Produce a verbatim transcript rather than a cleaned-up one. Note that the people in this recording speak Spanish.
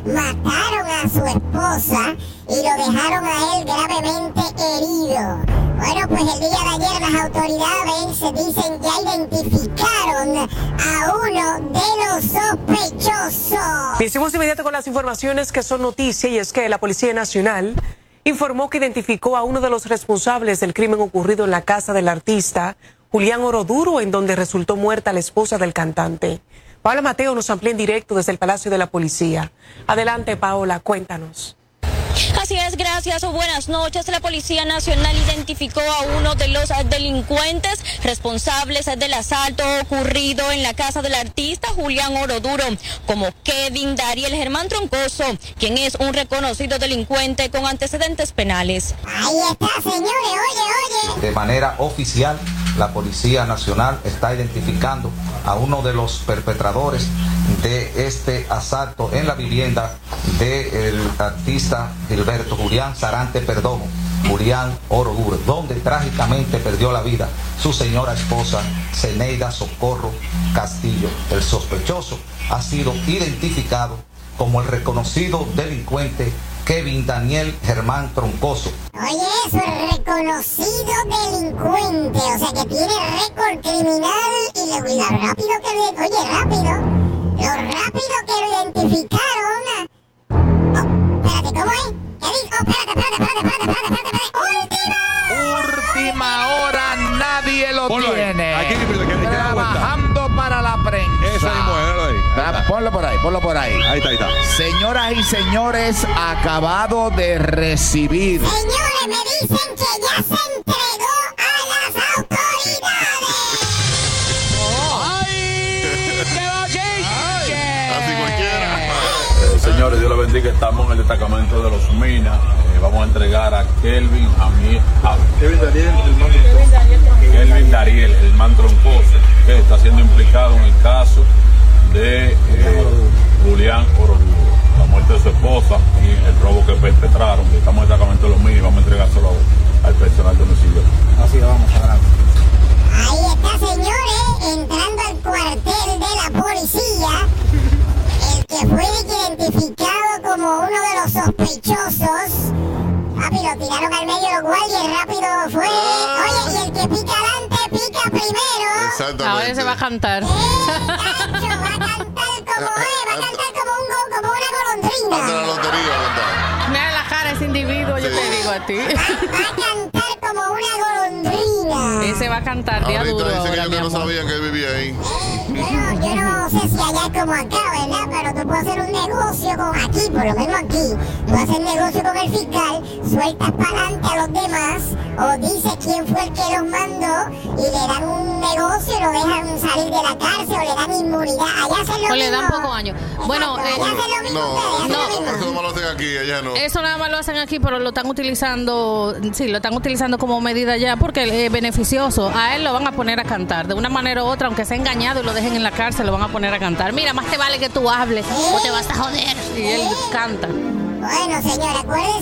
mataron a su esposa y lo dejaron a él gravemente herido. Bueno, pues el día de ayer las autoridades dicen que ya identificaron a uno de los sospechosos. Hicimos inmediato con las informaciones que son noticia, y es que la Policía Nacional informó que identificó a uno de los responsables del crimen ocurrido en la casa del artista Julián Oroduro, en donde resultó muerta la esposa del cantante. Paola Mateo nos amplía en directo desde el Palacio de la Policía. Adelante, Paola, cuéntanos. Así es, gracias o buenas noches. La Policía Nacional identificó a uno de los delincuentes responsables del asalto ocurrido en la casa del artista Julián Oroduro como Kevin Dariel Germán Troncoso, quien es un reconocido delincuente con antecedentes penales. Ahí está, señores, oye, oye. De manera oficial, la Policía Nacional está identificando a uno de los perpetradores de este asalto en la vivienda del artista Gilberto Julián Sarante Perdomo, Julián Oroduro, donde trágicamente perdió la vida su señora esposa Zeneida Socorro Castillo. El sospechoso ha sido identificado como el reconocido delincuente Kevin Daniel Germán Troncoso. Oye, eso, el reconocido delincuente, o sea que tiene récord criminal y lo, y lo rápido que lo, oye, rápido, lo rápido que lo identificaron. Oh, espérate, ¿cómo es? ¿Qué dijo? Oh, espérate, espérate, espérate, espérate, espérate, espérate, ¡última! Última hora, nadie lo Ponlo tiene. ahí. Aquí, que, que, que Trabajando para la prensa. Esa mismo, déjalo ahí. Ah, Ponlo por ahí, ponlo por ahí. Ahí está, ahí está. Señoras y señores, acabado de recibir. Señores, me dicen que ya se entregó a las autoridades. ¡Ay! ¡Qué bochinche! Así cualquiera. Eh, señores, Dios les bendiga. Estamos en el destacamento de los Minas. Eh, vamos a entregar a Kelvin Jamiel, a Kevin Daniel, el mando. Kelvin Dariel, el man Troncoso, que está siendo implicado en el caso de eh, Julián Oroduro, la muerte de su esposa y el robo que perpetraron. Estamos en el destacamento de los Minas y vamos a entregárselo al personal domicilio. Así vamos, adelante. Ahí está, señores, entrando al cuartel de la policía, el que fue identificado como uno de los sospechosos. Papi, lo tiraron al medio los guardias y rápido fue. Oye, y el que pica adelante, pica primero. Exactamente. Ahora se va a cantar. Eh, Cacho, va a cantar como es, va a cantar como, un, go- como una golondrina. Hasta la lotería va a cantar. Mira la cara de ese individuo, yo te digo a ti. Va, va a cantar como una golondrina. Ese va a cantar día Ahorita duro dicen ahora, ellos mi que no amor. sabían que él vivía ahí. Bueno, yo no sé si allá es como acá, ¿verdad? Pero tú puedes hacer un negocio con aquí, por lo menos aquí. Tú haces negocio con el fiscal, sueltas para adelante a los demás, o dices quién fue el que los mandó, y le dan un negocio y lo dejan salir de la cárcel, o le dan inmunidad. Allá hacen lo O mismo. le dan pocos años. Bueno, Exacto, allá eh, hacen lo mismo No, ustedes, hacen no, lo mismo. eso no lo hacen aquí, allá no. eso nada más lo hacen aquí, pero lo están utilizando, sí, lo están utilizando como medida ya porque es beneficioso. A él lo van a poner a cantar, de una manera u otra, aunque sea engañado y lo dejen en la cárcel, lo van a poner a cantar. Mira, más te vale que tú hables o te vas a joder. Y él canta. Bueno, señora, acuérdense